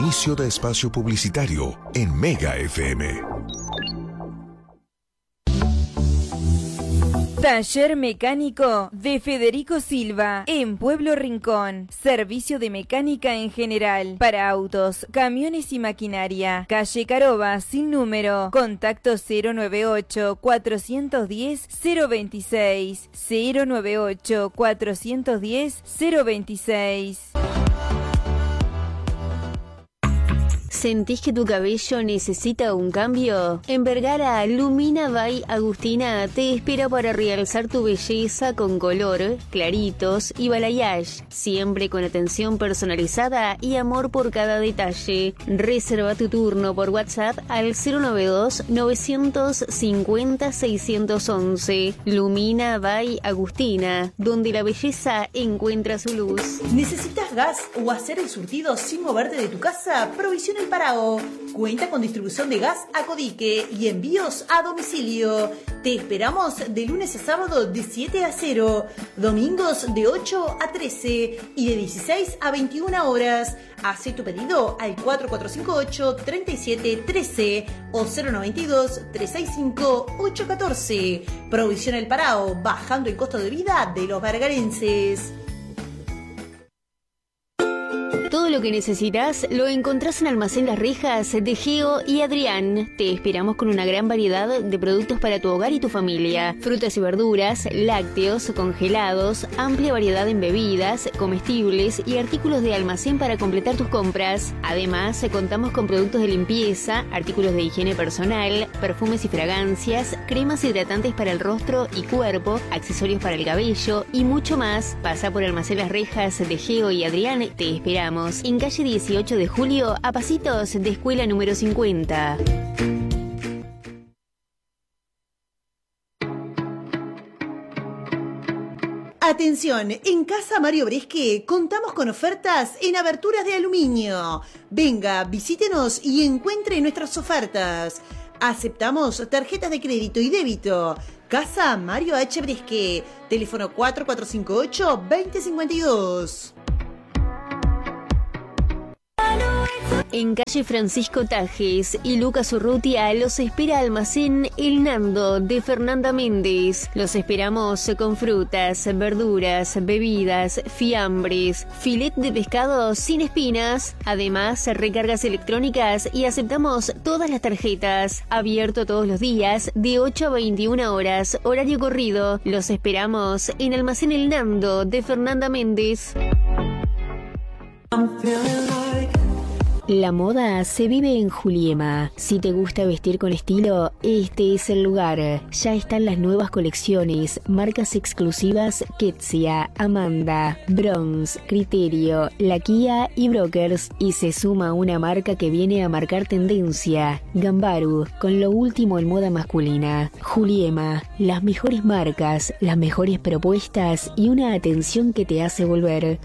Inicio de espacio publicitario en Mega FM. Taller Mecánico de Federico Silva, en Pueblo Rincón. Servicio de mecánica en general, para autos, camiones y maquinaria. Calle Caroba, sin número. Contacto 098-410-026. 098-410-026. ¿Sentís que tu cabello necesita un cambio? En Vergara, Lumina by Agustina te espera para realzar tu belleza con color, claritos y balayage, siempre con atención personalizada y amor por cada detalle. Reserva tu turno por WhatsApp al 092-950-611. Lumina by Agustina, donde la belleza encuentra su luz. ¿Necesitas gas o hacer el surtido sin moverte de tu casa? Provisión El Parao cuenta con distribución de gas a Codique y envíos a domicilio. Te esperamos de lunes a sábado de 7 a 0, domingos de 8 a 13 y de 16 a 21 horas. Haz tu pedido al 4458-3713 o 092-365-814. Provisión El Parao, bajando el costo de vida de los vergarenses. Todo lo que necesitas lo encontrás en Almacén Las Rejas de Geo y Adrián. Te esperamos con una gran variedad de productos para tu hogar y tu familia. Frutas y verduras, lácteos, congelados, amplia variedad en bebidas, comestibles y artículos de almacén para completar tus compras. Además, contamos con productos de limpieza, artículos de higiene personal, perfumes y fragancias, cremas hidratantes para el rostro y cuerpo, accesorios para el cabello y mucho más. Pasa por Almacén Las Rejas de Geo y Adrián. Te esperamos en calle 18 de Julio, a pasitos de escuela número 50. Atención, en Casa Mario Bresque contamos con ofertas en aberturas de aluminio. Venga, visítenos y encuentre nuestras ofertas. Aceptamos tarjetas de crédito y débito. Casa Mario H. Bresque, teléfono 4458-2052. En calle Francisco Tajes y Lucas Urrutia los espera Almacén El Nando de Fernanda Méndez. Los esperamos con frutas, verduras, bebidas, fiambres, filet de pescado sin espinas. Además, recargas electrónicas y aceptamos todas las tarjetas. Abierto todos los días de 8 a 21 horas, horario corrido. Los esperamos en Almacén El Nando de Fernanda Méndez. La moda se vive en Juliema. Si te gusta vestir con estilo, este es el lugar. Ya están las nuevas colecciones, marcas exclusivas Ketsia, Amanda, Bronze, Criterio, Lakia y Brokers. Y se suma una marca que viene a marcar tendencia, Gambaru, con lo último en moda masculina. Juliema, las mejores marcas, las mejores propuestas y una atención que te hace volver.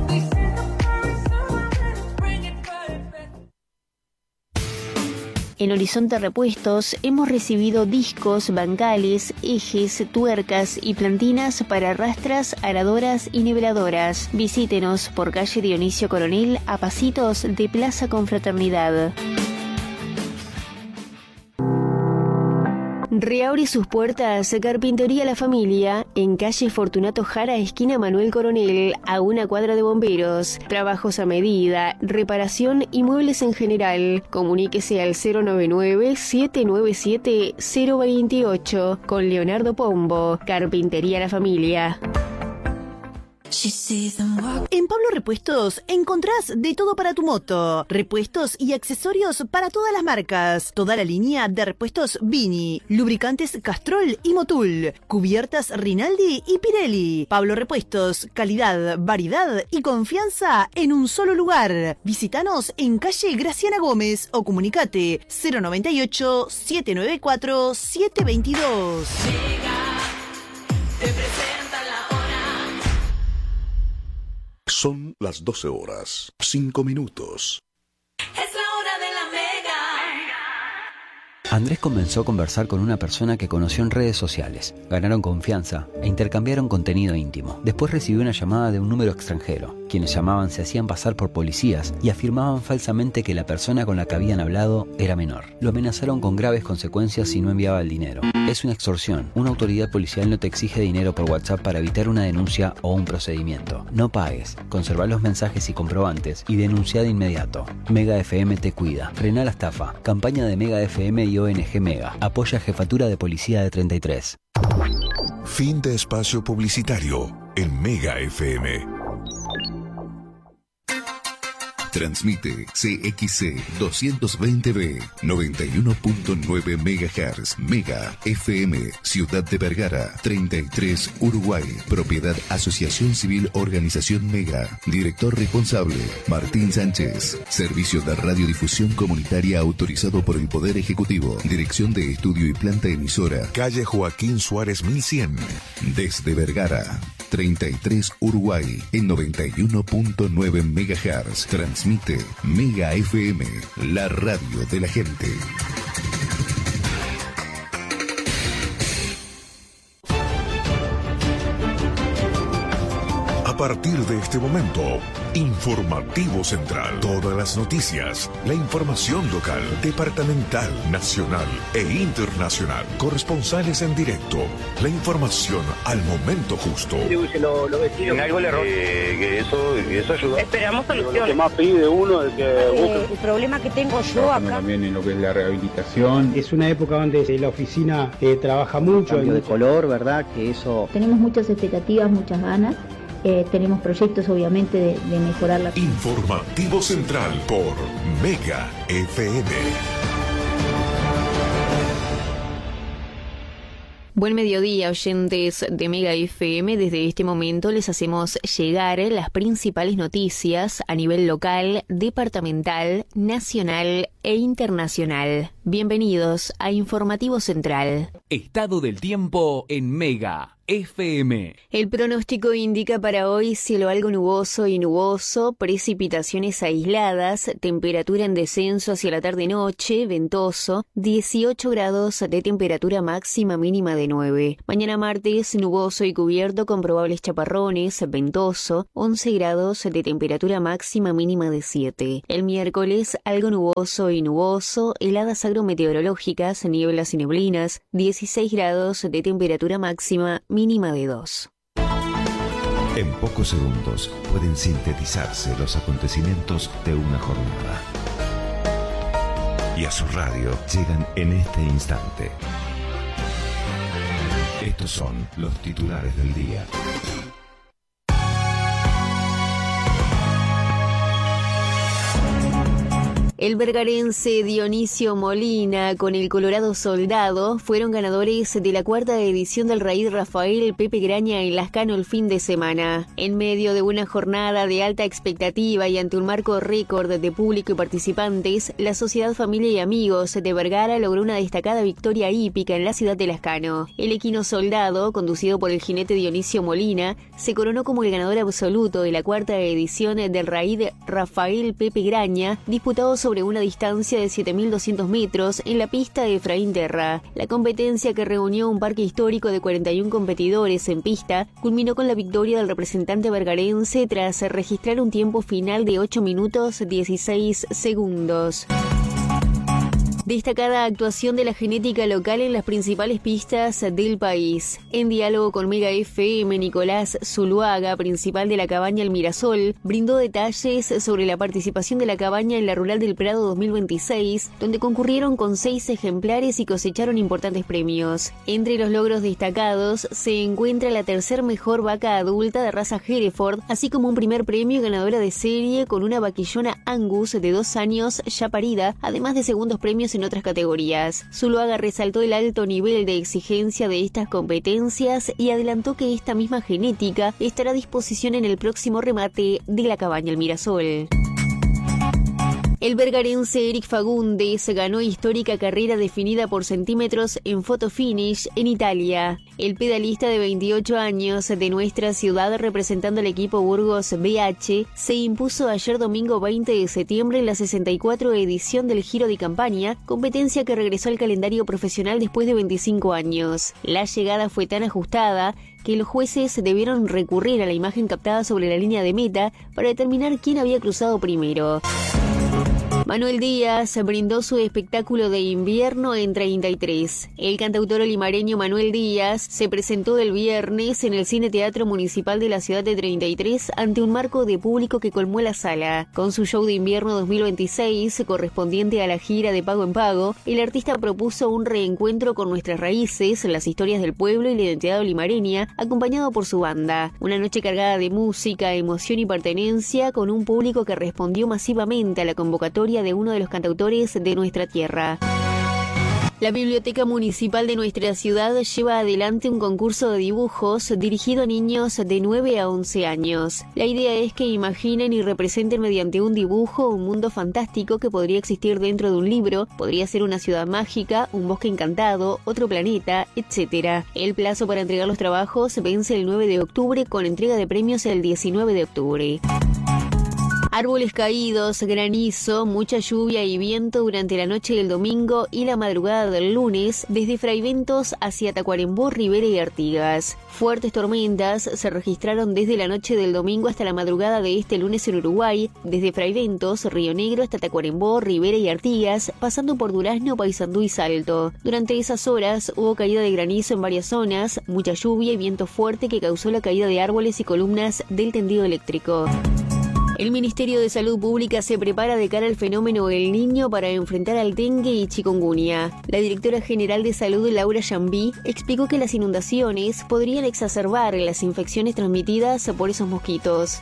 En Horizonte Repuestos hemos recibido discos, bancales, ejes, tuercas y plantinas para rastras, aradoras y niveladoras. Visítenos por calle Dionisio Coronel a pasitos de Plaza Confraternidad. Reabre sus puertas Carpintería La Familia en calle Fortunato Jara, esquina Manuel Coronel, a una cuadra de bomberos. Trabajos a medida, reparación y muebles en general. Comuníquese al 099-797-028 con Leonardo Pombo. Carpintería La Familia. En Pablo Repuestos encontrás de todo para tu moto, repuestos y accesorios para todas las marcas, toda la línea de repuestos Vini, lubricantes Castrol y Motul, cubiertas Rinaldi y Pirelli. Pablo Repuestos, calidad, variedad y confianza en un solo lugar. Visítanos en calle Graciana Gómez o comunicate 098-794-722. Son las 12 horas, 5 minutos. Es la hora de la Mega. Andrés comenzó a conversar con una persona que conoció en redes sociales. Ganaron confianza e intercambiaron contenido íntimo. Después recibió una llamada de un número extranjero. Quienes llamaban se hacían pasar por policías y afirmaban falsamente que la persona con la que habían hablado era menor. Lo amenazaron con graves consecuencias si no enviaba el dinero. Es una extorsión. Una autoridad policial no te exige dinero por WhatsApp para evitar una denuncia o un procedimiento. No pagues. Conserva los mensajes y comprobantes y denuncia de inmediato. Mega FM te cuida. Frena la estafa. Campaña de Mega FM y ONG Mega. Apoya Jefatura de Policía de 33. Fin de espacio publicitario en Mega FM. Transmite CXC 220B 91.9 MHz Mega FM Ciudad de Vergara 33 Uruguay. Propiedad Asociación Civil Organización Mega. Director responsable Martín Sánchez. Servicio de radiodifusión comunitaria autorizado por el Poder Ejecutivo. Dirección de Estudio y Planta Emisora. Calle Joaquín Suárez 1100. Desde Vergara 33 Uruguay en 91.9 MHz. Transmite Mega FM, la radio de la gente. A partir de este momento, Informativo Central. Todas las noticias, la información local, departamental, nacional e internacional. Corresponsales en directo, la información al momento justo. En algo le error. Que eso ayuda. Esperamos soluciones. Lo que más pide uno es que el problema que tengo yo acá. También en lo que es la rehabilitación. Es una época donde la oficina trabaja mucho. Cambio de color, ¿verdad? Que eso. Tenemos muchas expectativas, muchas ganas. Tenemos proyectos obviamente de mejorar la... Informativo Central por Mega FM. Buen mediodía, oyentes de Mega FM. Desde este momento les hacemos llegar las principales noticias a nivel local, departamental, nacional e internacional. Bienvenidos a Informativo Central. Estado del tiempo en Mega FM. El pronóstico indica para hoy cielo algo nuboso y nuboso, precipitaciones aisladas, temperatura en descenso hacia la tarde-noche, ventoso, 18 grados de temperatura máxima, mínima de 9. Mañana martes, nuboso y cubierto con probables chaparrones, ventoso, 11 grados de temperatura máxima, mínima de 7. El miércoles, algo nuboso y nuboso, heladas agrometeorológicas, nieblas y neblinas, 16 grados de temperatura máxima, mínima de 2. En pocos segundos pueden sintetizarse los acontecimientos de una jornada. Y a su radio llegan en este instante. Estos son los titulares del día. El vergarense Dionisio Molina con el Colorado Soldado fueron ganadores de la cuarta edición del Raid Rafael Pepe Graña en Lascano el fin de semana. En medio de una jornada de alta expectativa y ante un marco récord de público y participantes, la Sociedad Familia y Amigos de Vergara logró una destacada victoria hípica en la ciudad de Lascano. El equino Soldado, conducido por el jinete Dionisio Molina, se coronó como el ganador absoluto de la cuarta edición del Raid Rafael Pepe Graña, disputado sobre una distancia de 7.200 metros en la pista de Efraín Terra. La competencia, que reunió un parque histórico de 41 competidores en pista, culminó con la victoria del representante vergarense tras registrar un tiempo final de 8 minutos 16 segundos. Destacada actuación de la genética local en las principales pistas del país. En diálogo con Mega FM, Nicolás Zuluaga, principal de la cabaña El Mirasol, brindó detalles sobre la participación de la cabaña en la Rural del Prado 2026, donde concurrieron con 6 ejemplares y cosecharon importantes premios. Entre los logros destacados se encuentra la tercer mejor vaca adulta de raza Hereford, así como un primer premio ganadora de serie con una vaquillona Angus de 2 años ya parida, además de segundos premios en otras categorías. Zuluaga resaltó el alto nivel de exigencia de estas competencias y adelantó que esta misma genética estará a disposición en el próximo remate de la cabaña El Mirasol. El vergarense Eric Fagundes ganó histórica carrera definida por centímetros en photo finish en Italia. El pedalista de 28 años de nuestra ciudad, representando al equipo Burgos BH, se impuso ayer domingo 20 de septiembre en la 64 edición del Giro de Campania, competencia que regresó al calendario profesional después de 25 años. La llegada fue tan ajustada que los jueces debieron recurrir a la imagen captada sobre la línea de meta para determinar quién había cruzado primero. Manuel Díaz brindó su espectáculo de invierno en 33. El cantautor olimareño Manuel Díaz se presentó el viernes en el Cine Teatro Municipal de la ciudad de 33 ante un marco de público que colmó la sala. Con su show de invierno 2026, correspondiente a la gira de Pago en Pago, el artista propuso un reencuentro con nuestras raíces, las historias del pueblo y la identidad olimareña, acompañado por su banda. Una noche cargada de música, emoción y pertenencia, con un público que respondió masivamente a la convocatoria de uno de los cantautores de nuestra tierra. La Biblioteca Municipal de nuestra ciudad lleva adelante un concurso de dibujos dirigido a niños de 9 a 11 años. La idea es que imaginen y representen mediante un dibujo un mundo fantástico que podría existir dentro de un libro, podría ser una ciudad mágica, un bosque encantado, otro planeta, etc. El plazo para entregar los trabajos vence el 9 de octubre con entrega de premios el 19 de octubre. Árboles caídos, granizo, mucha lluvia y viento durante la noche del domingo y la madrugada del lunes desde Fraiventos hacia Tacuarembó, Rivera y Artigas. Fuertes tormentas se registraron desde la noche del domingo hasta la madrugada de este lunes en Uruguay, desde Fraiventos, Río Negro hasta Tacuarembó, Rivera y Artigas, pasando por Durazno, Paysandú y Salto. Durante esas horas hubo caída de granizo en varias zonas, mucha lluvia y viento fuerte que causó la caída de árboles y columnas del tendido eléctrico. El Ministerio de Salud Pública se prepara de cara al fenómeno El Niño para enfrentar al dengue y chikungunya. La directora general de Salud, Laura Yambí, explicó que las inundaciones podrían exacerbar las infecciones transmitidas por esos mosquitos.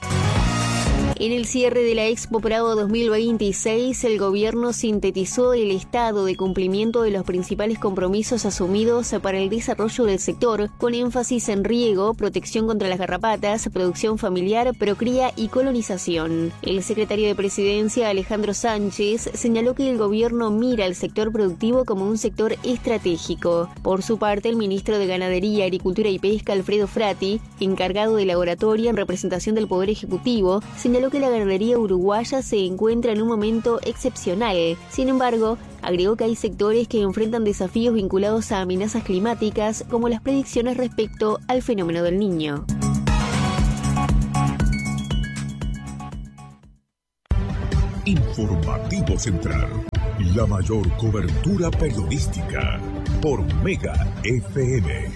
En el cierre de la Expo Prado 2026, el gobierno sintetizó el estado de cumplimiento de los principales compromisos asumidos para el desarrollo del sector, con énfasis en riego, protección contra las garrapatas, producción familiar, procría y colonización. El secretario de Presidencia, Alejandro Sánchez, señaló que el gobierno mira al sector productivo como un sector estratégico. Por su parte, el ministro de Ganadería, Agricultura y Pesca, Alfredo Frati, encargado de la oratoria en representación del Poder Ejecutivo, señaló que la ganadería uruguaya se encuentra en un momento excepcional. Sin embargo, agregó que hay sectores que enfrentan desafíos vinculados a amenazas climáticas, como las predicciones respecto al fenómeno del Niño. Informativo Central, la mayor cobertura periodística por Mega FM.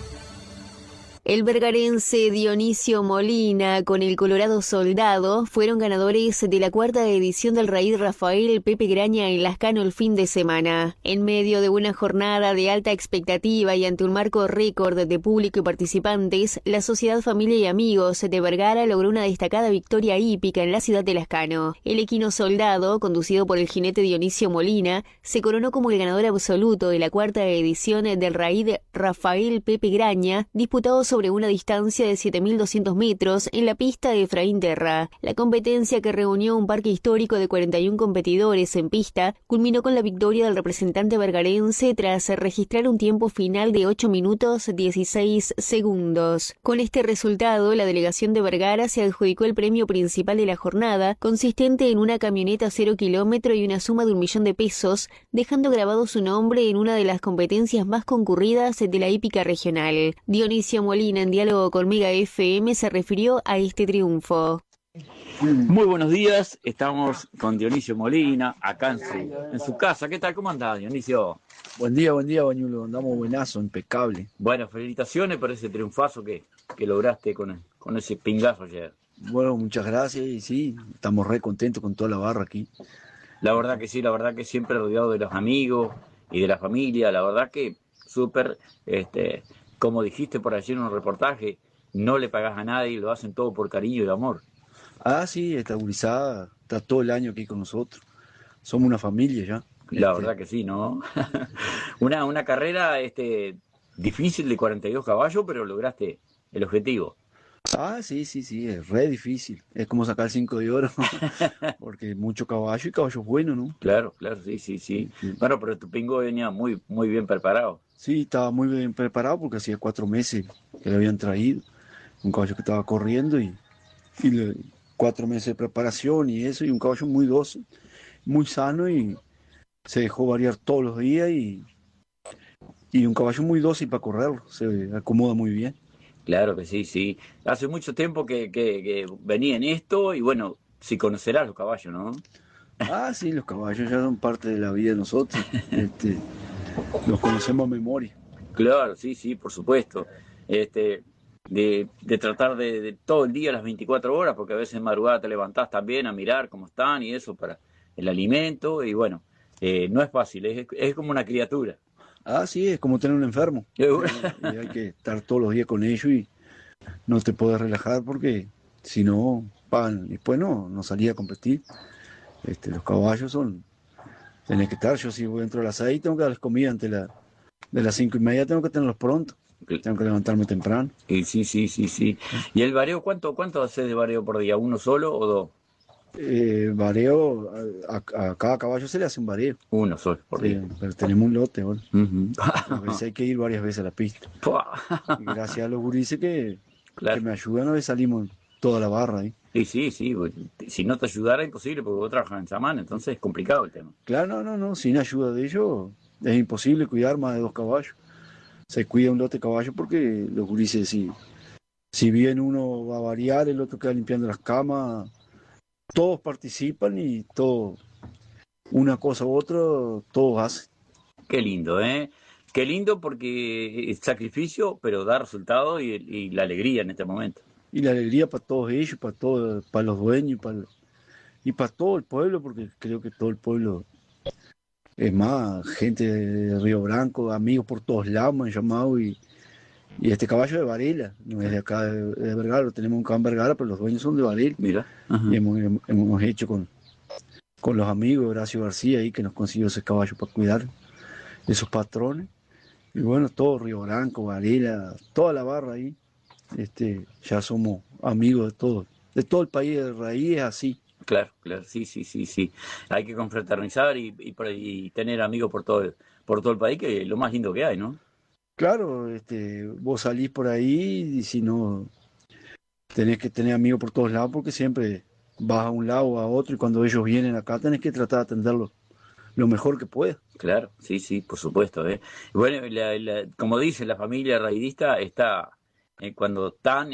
El vergarense Dionisio Molina con el Colorado Soldado fueron ganadores de la cuarta edición del Raid Rafael Pepe Graña en Lascano el fin de semana. En medio de una jornada de alta expectativa y ante un marco récord de público y participantes, la Sociedad Familia y Amigos de Vergara logró una destacada victoria hípica en la ciudad de Lascano. El equino Soldado, conducido por el jinete Dionisio Molina, se coronó como el ganador absoluto de la cuarta edición del Raid Rafael Pepe Graña, disputado sobre una distancia de 7.200 metros en la pista de Efraín Terra. La competencia, que reunió un parque histórico de 41 competidores en pista, culminó con la victoria del representante vergarense tras registrar un tiempo final de 8 minutos 16 segundos. Con este resultado, la delegación de Vergara se adjudicó el premio principal de la jornada, consistente en una camioneta 0 kilómetro y una suma de 1 millón de pesos, dejando grabado su nombre en una de las competencias más concurridas de la hípica regional. Dionisio Molina, en diálogo con Mega FM, se refirió a este triunfo. Muy buenos días, estamos con Dionisio Molina, acá en su casa. ¿Qué tal? ¿Cómo andás, Dionisio? Buen día, Bañulo, andamos buenazo, impecable. Bueno, felicitaciones por ese triunfazo que lograste con ese pingazo ayer. Bueno, muchas gracias y sí, estamos re contentos con toda la barra aquí. La verdad que sí, la verdad que siempre rodeado de los amigos y de la familia, la verdad que súper, como dijiste por allí en un reportaje, no le pagás a nadie, lo hacen todo por cariño y amor. Ah, sí, está gurizada, está todo el año aquí con nosotros. Somos una familia ya. La verdad que sí, ¿no? una carrera difícil de 42 caballos, pero lograste el objetivo. Ah, sí, es re difícil. Es como sacar 5 de oro, porque mucho caballo y caballos buenos, ¿no? Claro, sí. Bueno, pero tu pingo venía muy bien preparado. Sí, estaba muy bien preparado porque hacía 4 meses que le habían traído. Un caballo que estaba corriendo y 4 meses de preparación y eso, y un caballo muy dócil, muy sano y se dejó variar todos los días y un caballo muy dócil para correrlo, se acomoda muy bien. Claro que sí. Hace mucho tiempo que venía en esto y bueno, si conocerás los caballos, ¿no? Ah, sí, los caballos ya son parte de la vida de nosotros. Los conocemos a memoria. Claro, sí, por supuesto. De tratar de todo el día, las 24 horas, porque a veces en madrugada te levantás también a mirar cómo están y eso para el alimento y bueno, no es fácil, es como una criatura. Ah, sí, es como tener un enfermo. Y hay que estar todos los días con ellos y no te puedes relajar porque si no, pagan. Después no salía a competir. Los caballos tenés que estar. Yo si voy dentro de las 6 tengo que darles comida antes de las 5:30, tengo que tenerlos pronto. Tengo que levantarme temprano. Sí. ¿Y el vareo cuánto haces de vareo por día? ¿Uno solo o dos? Vareo, a cada caballo se le hace un vareo. Uno solo por día. Pero tenemos un lote, ¿no? A veces hay que ir varias veces a la pista. Y gracias a los gurises que me ayudan, a veces salimos toda la barra ahí. Sí, si no te ayudara imposible porque vos trabajas en chamán, entonces es complicado el tema. Claro, no, sin ayuda de ellos es imposible cuidar más de 2 caballos. Se cuida un lote de caballos porque los gurises, si bien uno va a variar, el otro queda limpiando las camas. Todos participan y una cosa u otra, todos hacen. Qué lindo, ¿eh? Qué lindo porque es sacrificio, pero da resultado y la alegría en este momento. Y la alegría para todos ellos, para los dueños y para todo el pueblo, porque creo que todo el pueblo, es más, gente de Río Branco, amigos por todos lados me han llamado y este caballo de Varela, no es de acá de Vergara, lo tenemos acá en Vergara, pero los dueños son de Varela. Mira. Y hemos hecho con los amigos de Horacio García ahí que nos consiguió ese caballo para cuidar de esos patrones. Y bueno, todo Río Branco, Varela, toda la barra ahí, ya somos amigos de todo el país de raíz, es así. Claro, sí. Hay que confraternizar y tener amigos por todo el país, que es lo más lindo que hay, ¿no? Claro, vos salís por ahí y si no, tenés que tener amigos por todos lados porque siempre vas a un lado o a otro y cuando ellos vienen acá tenés que tratar de atenderlos lo mejor que puedas. Claro, sí, por supuesto. Bueno, como dice, la familia raidista está, cuando están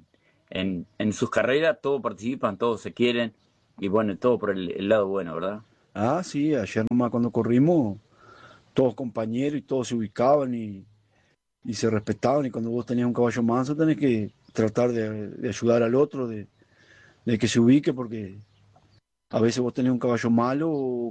en sus carreras, todos participan, todos se quieren y bueno, todo por el lado bueno, ¿verdad? Ah, sí, ayer nomás cuando corrimos, todos compañeros y todos se ubicaban y se respetaban y cuando vos tenías un caballo manso tenés que tratar de ayudar al otro, de que se ubique porque a veces vos tenés un caballo malo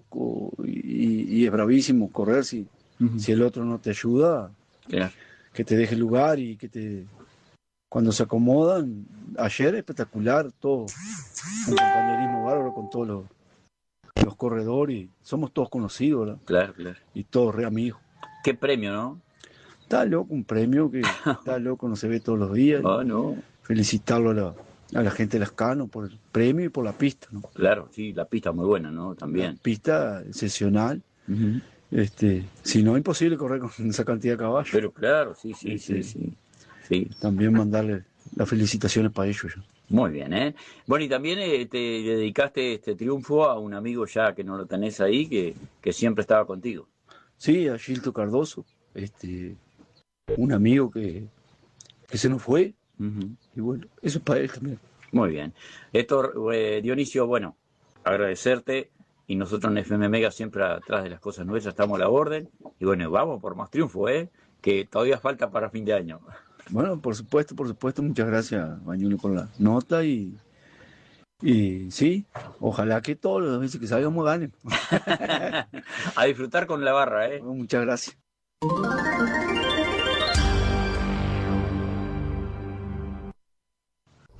y es bravísimo correr si el otro no te ayuda, claro. Que te deje lugar y cuando se acomodan, ayer espectacular, todo un compañerismo bárbaro con todos los corredores, somos todos conocidos, ¿verdad? Claro. Y todos re amigos. Qué premio, ¿no? Está loco, un premio que está loco, no se ve todos los días. No. Felicitarlo a la gente de Lascano por el premio y por la pista, ¿no? Claro, sí, la pista muy buena, ¿no? También. La pista excepcional. Si no, imposible correr con esa cantidad de caballos. Pero claro, sí. También mandarle las felicitaciones para ellos. Ya. Muy bien, ¿eh? Bueno, y también te dedicaste este triunfo a un amigo ya que no lo tenés ahí, que siempre estaba contigo. Sí, a Gilto Cardoso, un amigo que se nos fue, y bueno, eso es para él también. Muy bien. Héctor, Dionisio, bueno, agradecerte, y nosotros en FM Mega siempre atrás de las cosas nuestras estamos a la orden, y bueno, vamos por más triunfo, que todavía falta para fin de año. Bueno, por supuesto, muchas gracias, Bañuelo, por la nota y sí, ojalá que todas las veces que salgamos ganen. A disfrutar con la barra, Bueno, muchas gracias.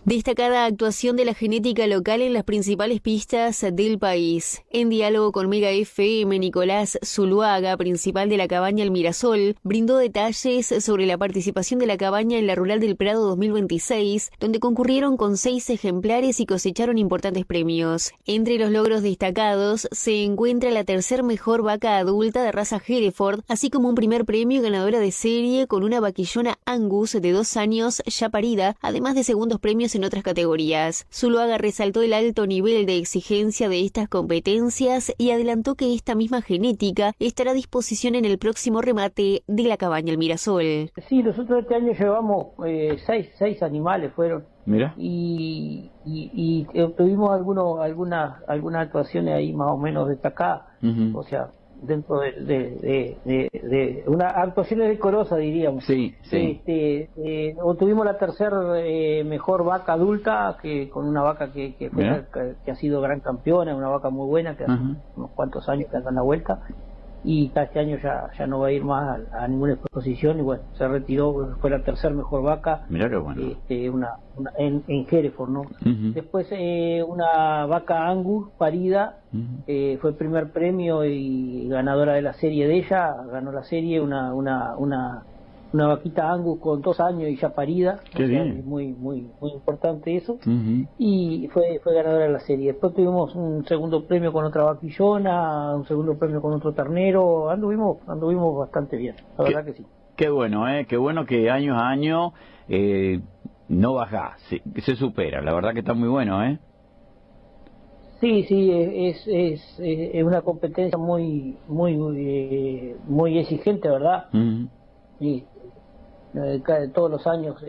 Destacada actuación de la genética local en las principales pistas del país. En diálogo con Mega FM, Nicolás Zuluaga, principal de la cabaña El Mirasol, brindó detalles sobre la participación de la cabaña en la Rural del Prado 2026, donde concurrieron con 6 ejemplares y cosecharon importantes premios. Entre los logros destacados se encuentra la tercer mejor vaca adulta de raza Hereford, así como un primer premio ganadora de serie con una vaquillona Angus de 2 años ya parida, además de segundos premios en otras categorías. Zuluaga resaltó el alto nivel de exigencia de estas competencias y adelantó que esta misma genética estará a disposición en el próximo remate de la cabaña El Mirasol. Sí, nosotros este año llevamos 6 animales fueron. Mira. Y obtuvimos algunas actuaciones ahí más o menos destacadas. O sea, dentro de unas actuaciones decorosas, diríamos. Sí. Obtuvimos la tercer mejor vaca adulta, que con una vaca que ha sido gran campeona, una vaca muy buena, que hace unos cuantos años que anda en la vuelta, y este año ya no va a ir más a ninguna exposición, y bueno, se retiró, fue la tercer mejor vaca. Mirá qué bueno. En Hereford, ¿no? Después una vaca Angus parida, fue primer premio y ganadora de la serie de ella, ganó la serie una vaquita Angus con 2 años y ya parida. Qué bien. Es muy importante eso. Y fue ganadora de la serie. Después tuvimos un segundo premio con otra vaquillona, un segundo premio con otro ternero. Anduvimos bastante bien, la verdad que sí. Qué bueno, qué bueno que año a año no baja, se supera. La verdad que está muy bueno, Sí, es una competencia muy exigente, ¿verdad? Y todos los años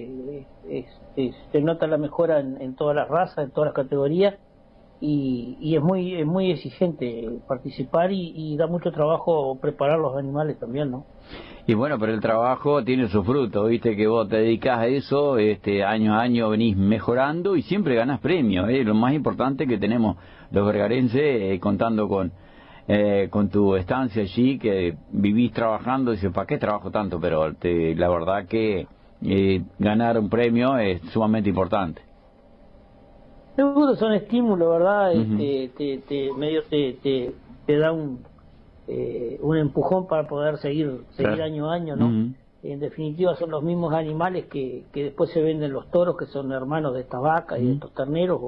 se nota la mejora en todas las razas, en todas las categorías, y es muy exigente participar y da mucho trabajo preparar los animales también, ¿no? Y bueno, pero el trabajo tiene su fruto, viste que vos te dedicás a eso, año a año venís mejorando y siempre ganás premios, lo más importante que tenemos los vergarenses, contando con tu estancia allí, que vivís trabajando, dices, ¿para qué trabajo tanto? Pero la verdad que ganar un premio es sumamente importante. Seguro son estímulos, ¿verdad? Medio te da un empujón para poder seguir Claro. año a año, ¿no? En definitiva son los mismos animales que después se venden los toros, que son hermanos de estas vacas y de estos terneros.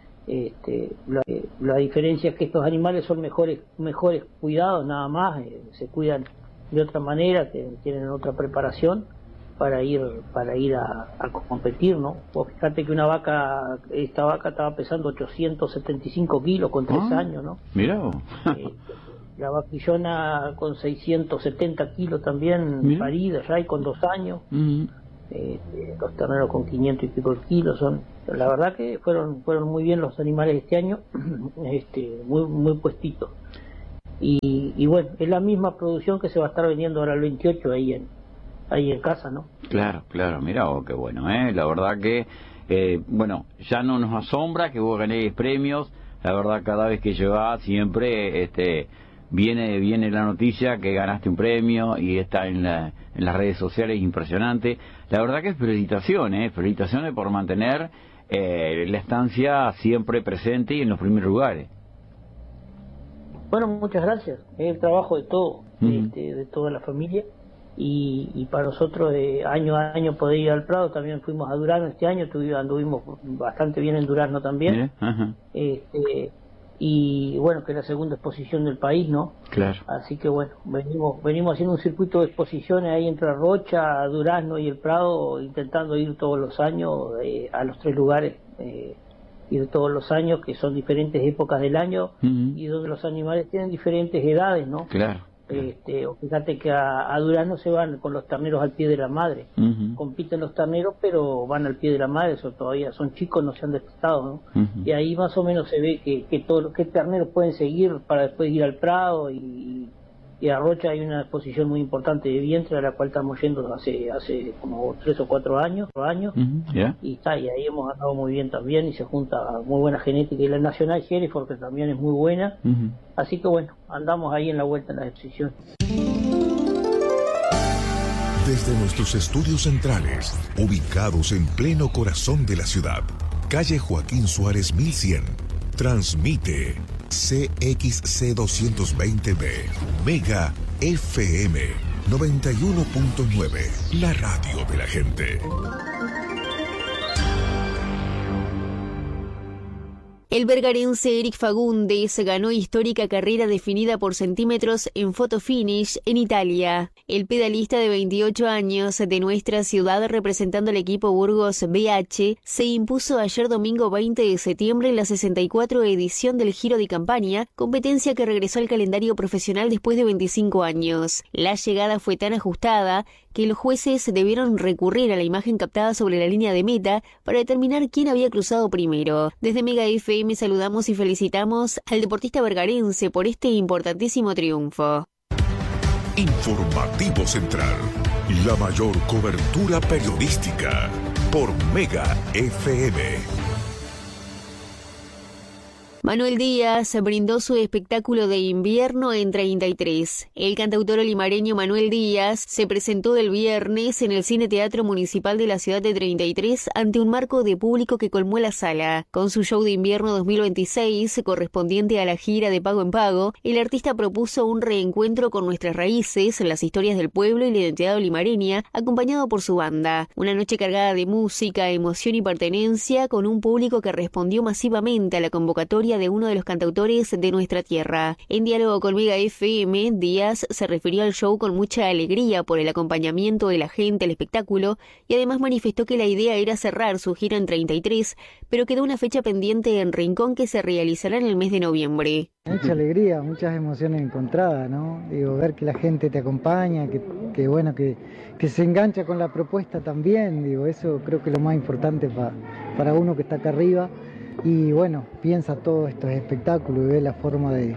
La diferencia es que estos animales son mejores cuidados, nada más, se cuidan de otra manera, que tienen otra preparación para ir a competir, ¿no? Vos fíjate que esta vaca estaba pesando 875 kilos con 3 años, ¿no? Mirá. La vaquillona con 670 kilos también, parida ya, y con 2 años. Los terneros con 500 y pico kilos la verdad que fueron muy bien los animales este año, muy puestitos, y bueno, es la misma producción que se va a estar vendiendo ahora el 28 ahí en casa, ¿no? Claro, mira, qué bueno, la verdad que bueno, ya no nos asombra que vos ganéis premios, la verdad cada vez que llegás siempre viene la noticia que ganaste un premio y está en las redes sociales, impresionante. La verdad que es felicitaciones por mantener la estancia siempre presente y en los primeros lugares. Bueno, muchas gracias. Es el trabajo de todo, de toda la familia, y para nosotros año a año poder ir al Prado. También fuimos a Durazno este año, anduvimos bastante bien en Durazno también. Y bueno, que es la segunda exposición del país, ¿no? Claro. Así que bueno, venimos haciendo un circuito de exposiciones ahí entre Rocha, Durazno y el Prado, intentando ir todos los años a los 3 lugares, ir todos los años, que son diferentes épocas del año, y donde los animales tienen diferentes edades, ¿no? Claro. Fíjate que a Durazno se van con los terneros al pie de la madre. Compiten los terneros, pero van al pie de la madre, todavía son chicos, no se han despistado, ¿no? Y ahí más o menos se ve qué terneros pueden seguir para después ir al Prado, y a Rocha hay una exposición muy importante de vientre, a la cual estamos yendo hace como 3 o 4 años, y ahí hemos andado muy bien también, y se junta muy buena genética, y la Nacional Hereford, que también es muy buena. Así que bueno, andamos ahí en la vuelta en la exposición. Desde nuestros estudios centrales, ubicados en pleno corazón de la ciudad, calle Joaquín Suárez 1100, transmite CXC 220B, Mega FM 91.9, la radio de la gente. El vergarense Eric Fagundes ganó histórica carrera definida por centímetros en photo finish en Italia. El pedalista de 28 años de nuestra ciudad, representando al equipo Burgos BH, se impuso ayer domingo 20 de septiembre en la 64 edición del Giro de Campania, competencia que regresó al calendario profesional después de 25 años. La llegada fue tan ajustada que los jueces debieron recurrir a la imagen captada sobre la línea de meta para determinar quién había cruzado primero. Desde Mega FM saludamos y felicitamos al deportista vergarense por este importantísimo triunfo. Informativo Central, la mayor cobertura periodística por Mega FM. Manuel Díaz brindó su espectáculo de invierno en 33. El cantautor limareño Manuel Díaz se presentó el viernes en el Cine Teatro Municipal de la ciudad de 33 ante un marco de público que colmó la sala. Con su show de invierno 2026, correspondiente a la gira de Pago en Pago, el artista propuso un reencuentro con nuestras raíces, las historias del pueblo y la identidad limareña, acompañado por su banda. Una noche cargada de música, emoción y pertenencia, con un público que respondió masivamente a la convocatoria de uno de los cantautores de nuestra tierra. En diálogo con Mega FM, Díaz se refirió al show con mucha alegría por el acompañamiento de la gente al espectáculo y además manifestó que la idea era cerrar su gira en 33, pero quedó una fecha pendiente en Rincón que se realizará en el mes de noviembre. Mucha alegría, muchas emociones encontradas, ¿no? Digo, ver que la gente te acompaña, que se engancha con la propuesta también, digo, eso creo que es lo más importante para uno que está acá arriba. Y bueno, piensa todos estos espectáculos y ve la forma de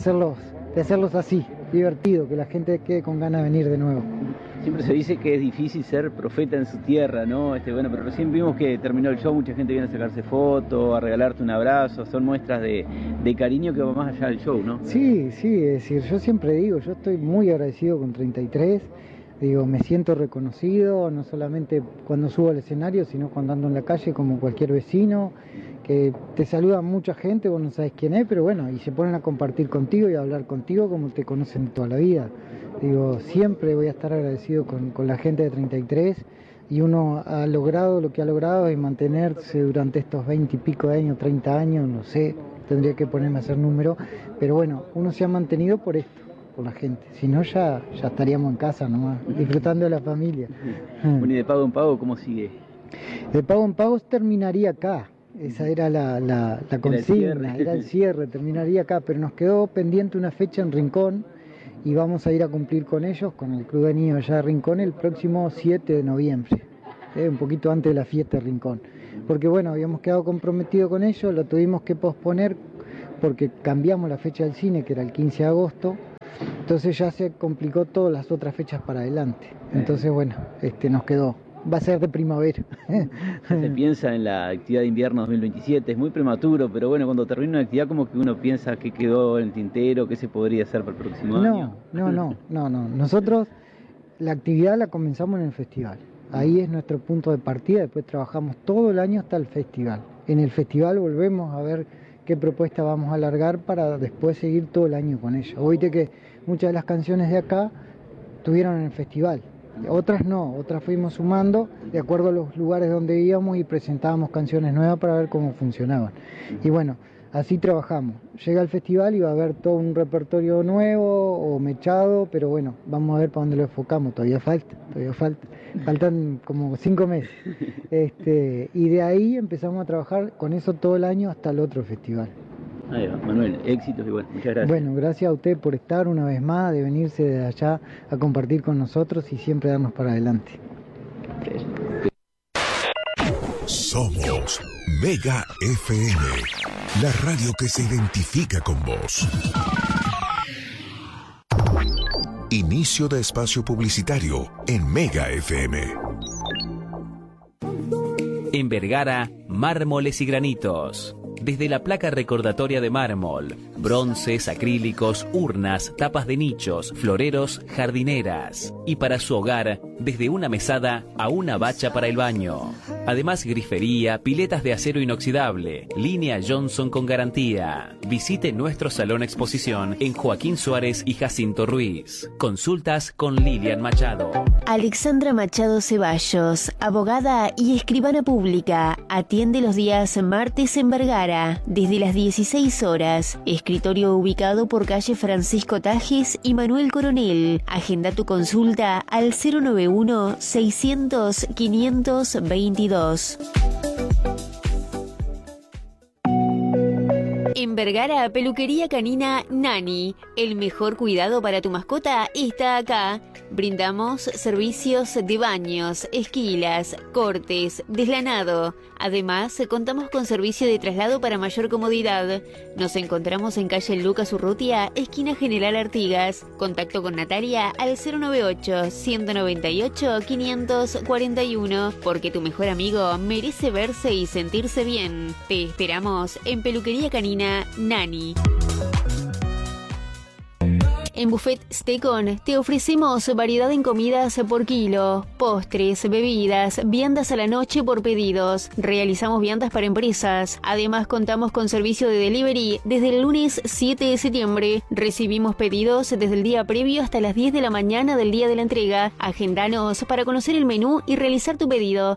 hacerlos así, divertido, que la gente quede con ganas de venir de nuevo. Siempre se dice que es difícil ser profeta en su tierra, ¿no? Bueno, pero recién vimos que terminó el show, mucha gente viene a sacarse fotos, a regalarte un abrazo, son muestras de cariño que va más allá del show, ¿no? Sí, es decir, yo siempre digo, yo estoy muy agradecido con 33, digo, me siento reconocido, no solamente cuando subo al escenario, sino cuando ando en la calle como cualquier vecino, que te saluda mucha gente, vos no sabés quién es, pero bueno, y se ponen a compartir contigo y a hablar contigo como te conocen toda la vida. Digo, siempre voy a estar agradecido con la gente de 33 y uno ha logrado lo que ha logrado y mantenerse durante estos 20 y pico de años, 30 años, no sé, tendría que ponerme a hacer número, pero bueno, uno se ha mantenido por esto, por la gente, si no ya estaríamos en casa nomás, disfrutando de la familia. Bueno, y de Pago en Pago, ¿cómo sigue? De Pago en Pago terminaría acá. Esa era la consigna, era el cierre, terminaría acá, pero nos quedó pendiente una fecha en Rincón y vamos a ir a cumplir con ellos, con el Club de Niños allá de Rincón, el próximo 7 de noviembre, un poquito antes de la fiesta de Rincón. Porque bueno, habíamos quedado comprometidos con ellos, lo tuvimos que posponer porque cambiamos la fecha del cine, que era el 15 de agosto, entonces ya se complicó todas las otras fechas para adelante. Entonces bueno, nos quedó. Va a ser de primavera. Se piensa en la actividad de invierno 2027, es muy prematuro, pero bueno, cuando termina una actividad como que uno piensa que quedó en el tintero, qué se podría hacer para el próximo año. No. Nosotros la actividad la comenzamos en el festival. Ahí es nuestro punto de partida, después trabajamos todo el año hasta el festival. En el festival volvemos a ver qué propuesta vamos a alargar para después seguir todo el año con ella. Oíste que muchas de las canciones de acá estuvieron en el festival. Otras no, otras fuimos sumando de acuerdo a los lugares donde íbamos y presentábamos canciones nuevas para ver cómo funcionaban. Y bueno, así trabajamos. Llega el festival y va a haber todo un repertorio nuevo o mechado, pero bueno, vamos a ver para dónde lo enfocamos. Todavía falta. Faltan como 5 meses. Y de ahí empezamos a trabajar con eso todo el año hasta el otro festival. Ahí va, Manuel, éxitos y bueno, muchas gracias. Bueno, gracias a usted por estar una vez más, de venirse de allá a compartir con nosotros y siempre darnos para adelante. Somos Mega FM, la radio que se identifica con vos. Inicio de espacio publicitario en Mega FM. En Vergara, mármoles y granitos. Desde la placa recordatoria de mármol, bronces, acrílicos, urnas, tapas de nichos, floreros, jardineras. Y para su hogar, desde una mesada a una bacha para el baño. Además, grifería, piletas de acero inoxidable, línea Johnson con garantía. Visite nuestro salón exposición en Joaquín Suárez y Jacinto Ruiz. Consultas con Lilian Machado. Alexandra Machado Ceballos, abogada y escribana pública, atiende los días martes en Vergara, desde las 16 horas. Escritorio ubicado por calle Francisco Tajes y Manuel Coronel. Agenda tu consulta al 091-600-522. En Vergara, peluquería canina Nani. El mejor cuidado para tu mascota está acá. Brindamos servicios de baños, esquilas, cortes, deslanado. Además, contamos con servicio de traslado para mayor comodidad. Nos encontramos en calle Lucas Urrutia, esquina General Artigas. Contacto con Natalia al 098-198-541, porque tu mejor amigo merece verse y sentirse bien. Te esperamos en peluquería canina Nani. En Buffet Stecon te ofrecemos variedad en comidas por kilo, postres, bebidas, viandas a la noche por pedidos. Realizamos viandas para empresas. Además, contamos con servicio de delivery desde el lunes 7 de septiembre. Recibimos pedidos desde el día previo hasta las 10 de la mañana del día de la entrega. Agendanos para conocer el menú y realizar tu pedido.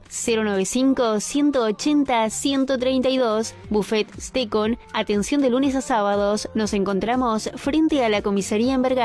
095-180-132. Buffet Stecon, atención de lunes a sábados. Nos encontramos frente a la comisaría en Vergara.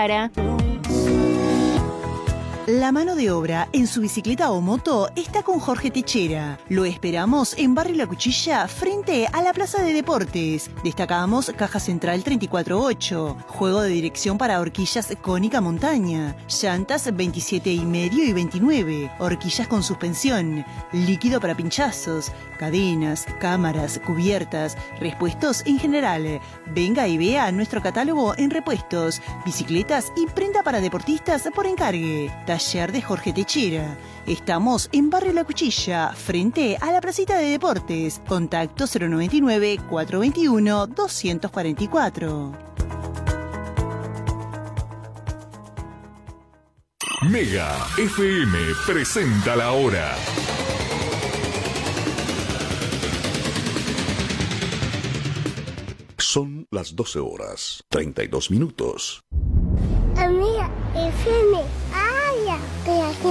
La mano de obra en su bicicleta o moto está con Jorge Techera. Lo esperamos en Barrio La Cuchilla, frente a la Plaza de Deportes. Destacamos caja central 34.8, juego de dirección para horquillas cónica montaña, llantas 27,5 y 29, horquillas con suspensión, líquido para pinchazos, cadenas, cámaras, cubiertas, repuestos en general. Venga y vea nuestro catálogo en repuestos, bicicletas y prenda para deportistas por encargue. Taller de Jorge Techera. Estamos en Barrio La Cuchilla, frente a la placita de deportes. Contacto 099-421-244. Mega FM presenta la hora. Son las 12 horas, 32 minutos. Mega FM.